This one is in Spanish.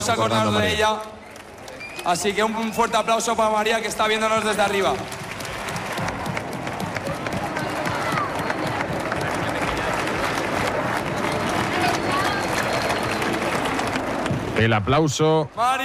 acordarnos de ella. Así que un fuerte aplauso para María, que está viéndonos desde arriba. El aplauso